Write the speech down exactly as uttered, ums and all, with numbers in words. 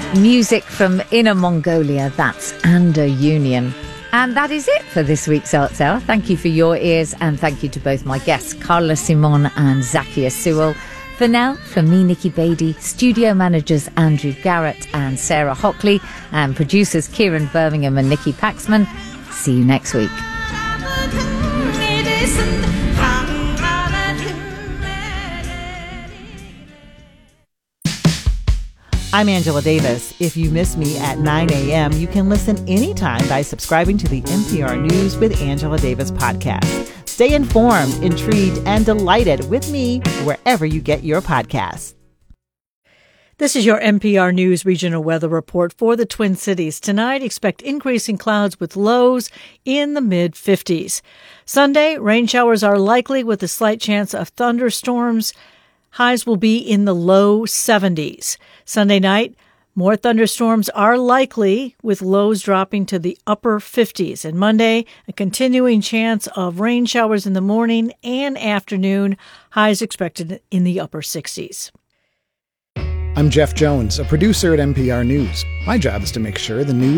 Music from Inner Mongolia, that's Ander Union. And that is it for this week's Arts Hour. Thank you for your ears, and thank you to both my guests, Carla Simon and Zakia Sewell. For now, from me, Nikki Beattie, studio managers Andrew Garrett and Sarah Hockley, and producers Kieran Birmingham and Nikki Paxman. See you next week. I'm Angela Davis. If you miss me at nine a.m., you can listen anytime by subscribing to the N P R News with Angela Davis podcast. Stay informed, intrigued, and delighted with me wherever you get your podcasts. This is your N P R News regional weather report for the Twin Cities. Tonight, expect increasing clouds with lows in the mid-fifties. Sunday, rain showers are likely with a slight chance of thunderstorms. Highs will be in the low seventies. Sunday night, more thunderstorms are likely, with lows dropping to the upper fifties. And Monday, a continuing chance of rain showers in the morning and afternoon. Highs expected in the upper sixties. I'm Jeff Jones, a producer at N P R News. My job is to make sure the news